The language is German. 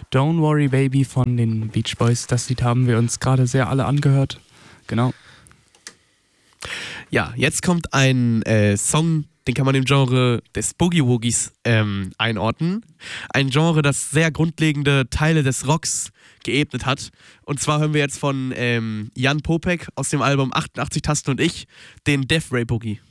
Don't Worry Baby von den Beach Boys. Das Lied haben wir uns gerade sehr alle angehört. Genau. Ja, jetzt kommt ein Song, den kann man im Genre des Boogie-Woogies einordnen. Ein Genre, das sehr grundlegende Teile des Rocks geebnet hat. Und zwar hören wir jetzt von Jan Popek aus dem Album 88 Tasten und ich den Death Ray Boogie.